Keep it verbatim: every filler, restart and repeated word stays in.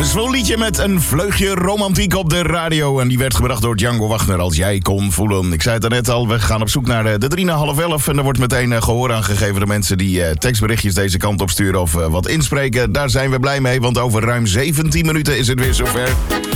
Een zwoel liedje met een vleugje romantiek op de radio. En die werd gebracht door Django Wagner, Als jij kon voelen. Ik zei het net al, we gaan op zoek naar de drie na half elf. En er wordt meteen gehoor aan gegeven de mensen die uh, tekstberichtjes deze kant op sturen of uh, wat inspreken. Daar zijn we blij mee, want over ruim zeventien minuten is het weer zover.